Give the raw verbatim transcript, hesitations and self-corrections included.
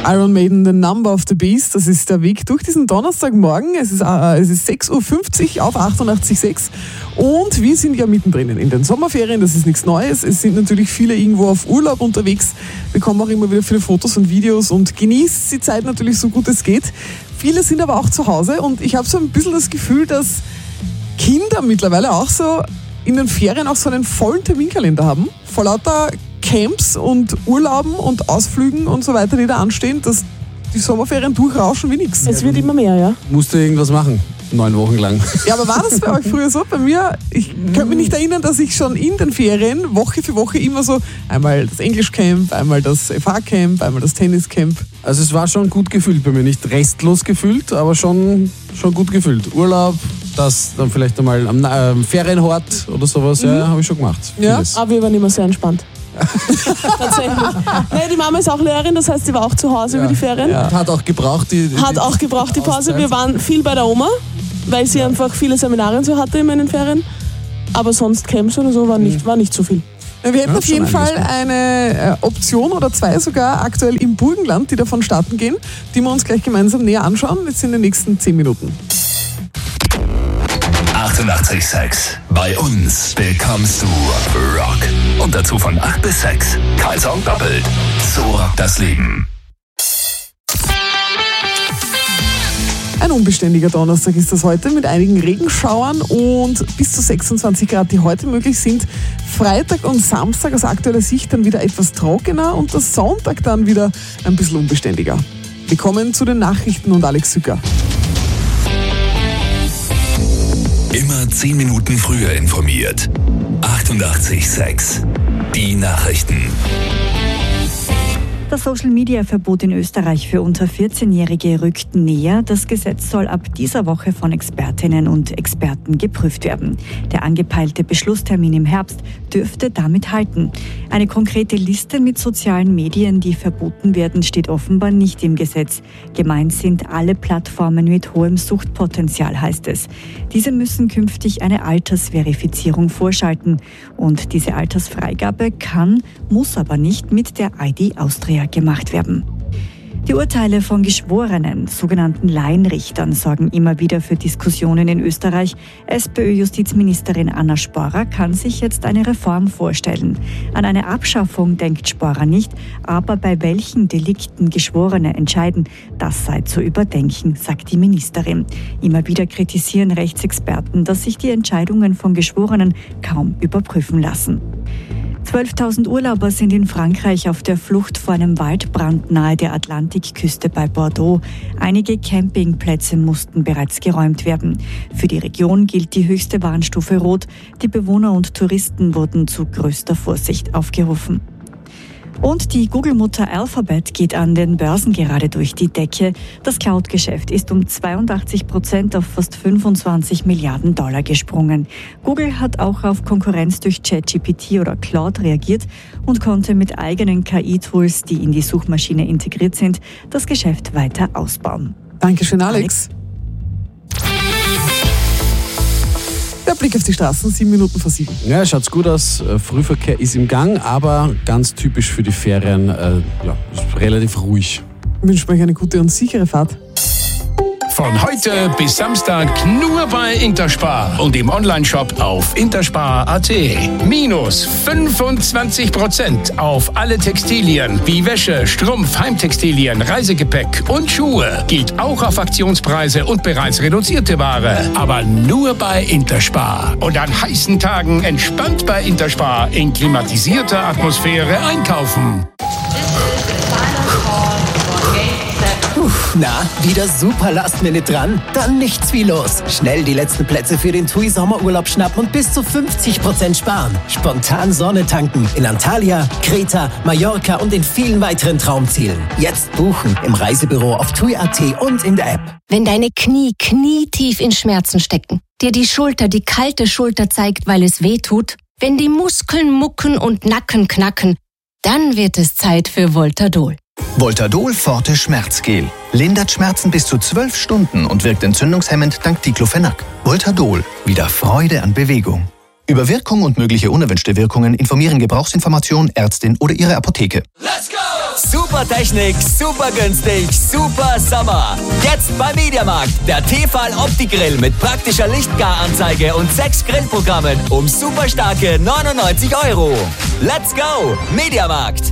Iron Maiden, The Number of the Beast, das ist der Weg durch diesen Donnerstagmorgen. Es ist, äh, es ist sechs Uhr fünfzig auf achtundachtzig Komma sechs und wir sind ja mittendrin in den Sommerferien, das ist nichts Neues. Es sind natürlich viele irgendwo auf Urlaub unterwegs, bekommen auch immer wieder viele Fotos und Videos und genießt die Zeit natürlich so gut es geht. Viele sind aber auch zu Hause und ich habe so ein bisschen das Gefühl, dass Kinder mittlerweile auch so in den Ferien auch so einen vollen Terminkalender haben, vor lauter Camps und Urlauben und Ausflügen und so weiter, die da anstehen, dass die Sommerferien durchrauschen wie nichts. Es wird immer mehr, ja. Musst du irgendwas machen, neun Wochen lang. Ja, aber war das bei euch früher so? Bei mir, ich kann mich nicht erinnern, dass ich schon in den Ferien Woche für Woche immer so einmal das Englischcamp, einmal das F H-Camp, einmal das Tenniscamp. Also es war schon gut gefüllt bei mir, nicht restlos gefüllt, aber schon, schon gut gefüllt. Urlaub, das dann vielleicht einmal am äh, Ferienhort oder sowas, mhm. ja, habe ich schon gemacht. Ja, Vieles. aber wir waren immer sehr entspannt. Tatsächlich. Nee, die Mama ist auch Lehrerin, das heißt, sie war auch zu Hause ja, über die Ferien. Ja. Hat auch gebraucht die, die Hat auch gebraucht die Pause. Wir waren viel bei der Oma, weil sie ja. einfach viele Seminare und so hatte immer in den Ferien. Aber sonst Camps oder so war nicht, war nicht so viel. Wir hätten ja, auf jeden Fall eine Option oder zwei sogar aktuell im Burgenland, die davon starten gehen, die wir uns gleich gemeinsam näher anschauen, jetzt in den nächsten zehn Minuten. achtundachtzig Komma sechs. Bei uns bekommst du Rock. Und dazu von acht bis sechs. Kein Song doppelt. So rockt das Leben. Ein unbeständiger Donnerstag ist das heute mit einigen Regenschauern und bis zu sechsundzwanzig Grad, die heute möglich sind. Freitag und Samstag aus aktueller Sicht dann wieder etwas trockener und der Sonntag dann wieder ein bisschen unbeständiger. Wir kommen zu den Nachrichten und Alex Sücker. Immer zehn Minuten früher informiert. achtundachtzig Komma sechs. Die Nachrichten. Das Social-Media-Verbot in Österreich für unter vierzehnjährige rückt näher. Das Gesetz soll ab dieser Woche von Expertinnen und Experten geprüft werden. Der angepeilte Beschlusstermin im Herbst dürfte damit halten. Eine konkrete Liste mit sozialen Medien, die verboten werden, steht offenbar nicht im Gesetz. Gemeint sind alle Plattformen mit hohem Suchtpotenzial, heißt es. Diese müssen künftig eine Altersverifizierung vorschalten. Und diese Altersfreigabe kann, muss aber nicht mit der I D Austria gemacht werden. Die Urteile von Geschworenen, sogenannten Laienrichtern, sorgen immer wieder für Diskussionen in Österreich. SPÖ-Justizministerin Anna Sporrer kann sich jetzt eine Reform vorstellen. An eine Abschaffung denkt Sporrer nicht, aber bei welchen Delikten Geschworene entscheiden, das sei zu überdenken, sagt die Ministerin. Immer wieder kritisieren Rechtsexperten, dass sich die Entscheidungen von Geschworenen kaum überprüfen lassen. zwölftausend Urlauber sind in Frankreich auf der Flucht vor einem Waldbrand nahe der Atlantikküste bei Bordeaux. Einige Campingplätze mussten bereits geräumt werden. Für die Region gilt die höchste Warnstufe Rot. Die Bewohner und Touristen wurden zu größter Vorsicht aufgerufen. Und die Google-Mutter Alphabet geht an den Börsen gerade durch die Decke. Das Cloud-Geschäft ist um zweiundachtzig Prozent auf fast fünfundzwanzig Milliarden Dollar gesprungen. Google hat auch auf Konkurrenz durch ChatGPT oder Claude reagiert und konnte mit eigenen K I-Tools, die in die Suchmaschine integriert sind, das Geschäft weiter ausbauen. Dankeschön, Alex. Der Blick auf die Straßen, sieben Minuten vor sieben. Ja, schaut's gut aus. Frühverkehr ist im Gang, aber ganz typisch für die Ferien, äh, ja, ist relativ ruhig. Ich wünsche euch eine gute und sichere Fahrt. Von heute bis Samstag nur bei Interspar und im Onlineshop auf interspar punkt at. Minus fünfundzwanzig Prozent auf alle Textilien wie Wäsche, Strumpf, Heimtextilien, Reisegepäck und Schuhe. Geht auch auf Aktionspreise und bereits reduzierte Ware. Aber nur bei Interspar. Und an heißen Tagen entspannt bei Interspar in klimatisierter Atmosphäre einkaufen. Na, wieder super Last-Minute dran? Dann nichts wie los. Schnell die letzten Plätze für den TUI Sommerurlaub schnappen und bis zu fünfzig Prozent sparen. Spontan Sonne tanken in Antalya, Kreta, Mallorca und in vielen weiteren Traumzielen. Jetzt buchen im Reisebüro auf tui punkt at und in der App. Wenn deine Knie knietief in Schmerzen stecken, dir die Schulter die kalte Schulter zeigt, weil es weh tut, wenn die Muskeln mucken und Nacken knacken, dann wird es Zeit für Voltadol. Voltadol Forte Schmerzgel. Lindert Schmerzen bis zu zwölf Stunden und wirkt entzündungshemmend dank Diclofenac. Voltadol. Wieder Freude an Bewegung. Über Wirkung und mögliche unerwünschte Wirkungen informieren Gebrauchsinformation, Ärztin oder Ihre Apotheke. Let's go! Super Technik, super günstig, super Sommer. Jetzt beim Mediamarkt. Der Tefal Opti-Grill mit praktischer Lichtgaranzeige und sechs Grillprogrammen um super starke neunundneunzig Euro. Let's go, Mediamarkt.